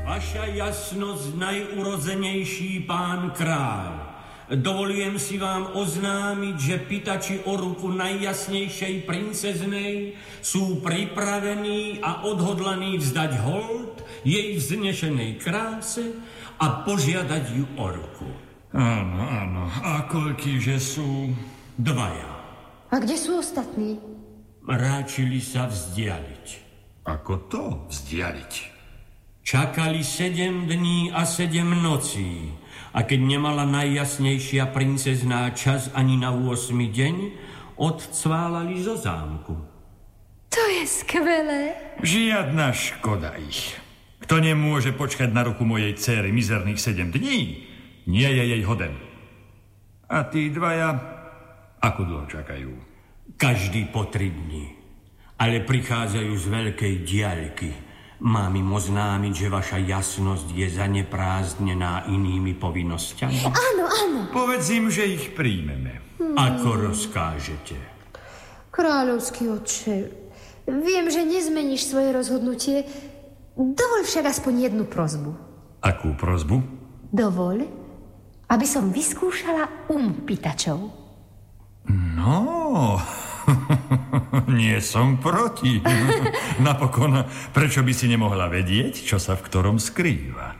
Vaša jasnosť, najurodzenejší pán kráľ, dovolujem si vám oznámiť, že pýtači o ruku najjasnejšej princeznej sú pripravení a odhodlaní vzdať hold jej vznešenej kráse a požiadať ju o ruku. Áno, áno. A koľkýže sú? 2. A kde sú ostatní? Ráčili sa vzdialiť. Ako to vzdialiť? Čakali 7 dní a 7 nocí. A keď nemala najjasnejšia princezná čas ani na 8. deň, odcválali zo zámku. To je skvelé. Žiadna škoda ich. Kto nemôže počkať na ruku mojej dcéry mizerných 7 dní, nie je jej hoden. A tí 2, ako dlho čakajú? Každý po 3 dni. Ale prichádzajú z veľkej diaľky. Mám im oznámiť, že vaša jasnosť je zaneprázdnená inými povinnosťami? Áno, áno. Povedz im, že ich príjmeme. Ako rozkážete? Kráľovský otče, viem, že nezmeníš svoje rozhodnutie. Dovoľ však aspoň jednu prosbu. Akú prosbu? Dovoľ, aby som vyskúšala pýtačov. No, nie som proti. Napokon, prečo by si nemohla vedieť, čo sa v ktorom skrýva?